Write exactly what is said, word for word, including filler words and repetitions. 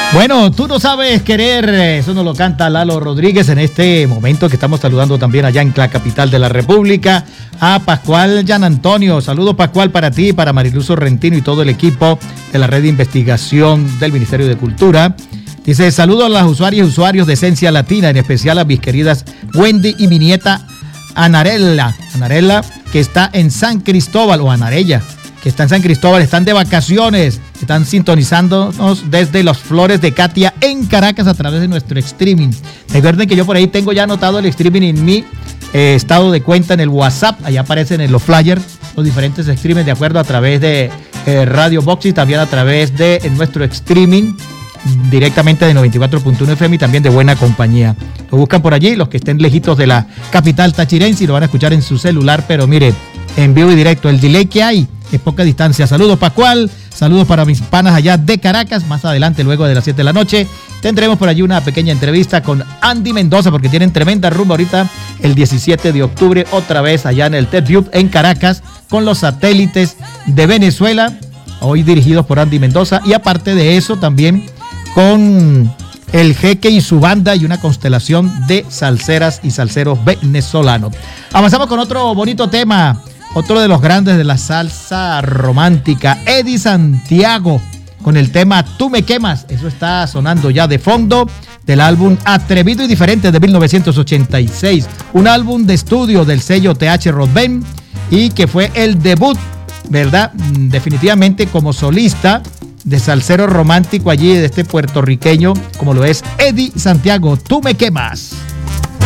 Bueno, tú no sabes querer, eso nos lo canta Lalo Rodríguez en este momento que estamos saludando también allá en la capital de la República a Pascual Yan Antonio. Saludos, Pascual, para ti, para Mariluz Sorrentino y todo el equipo de la red de investigación del Ministerio de Cultura. Dice, saludos a las usuarias y usuarios de Esencia Latina, en especial a mis queridas Wendy y mi nieta Anarella, Anarella, que está en San Cristóbal, o Anarella, que está en San Cristóbal, están de vacaciones, están sintonizándonos desde Las Flores de Catia en Caracas a través de nuestro streaming. Recuerden que yo por ahí tengo ya anotado el streaming en mi eh, estado de cuenta en el WhatsApp, allá aparecen en los flyers los diferentes streamings de acuerdo a través de eh, Radio Box y también a través de en nuestro streaming directamente de noventa y cuatro punto uno F M y también de Buena Compañía. Lo buscan por allí, los que estén lejitos de la capital tachirense y lo van a escuchar en su celular, pero mire, en vivo y directo, el delay que hay es poca distancia. Saludos, Pascual, saludos para mis panas allá de Caracas. Más adelante, luego de las siete de la noche, tendremos por allí una pequeña entrevista con Andy Mendoza, porque tienen tremenda rumba ahorita el diecisiete de octubre, otra vez allá en el TED Youth en Caracas, con los satélites de Venezuela, hoy dirigidos por Andy Mendoza, y aparte de eso también con el Jeque y su banda y una constelación de salseras y salseros venezolanos. Avanzamos con otro bonito tema, otro de los grandes de la salsa romántica, Eddie Santiago, con el tema Tú me quemas. Eso está sonando ya de fondo del álbum Atrevido y Diferente de mil novecientos ochenta y seis, un álbum de estudio del sello T H Rodben y que fue el debut, ¿verdad? Definitivamente como solista de salsero romántico allí de este puertorriqueño como lo es Eddie Santiago. Tú me quemas.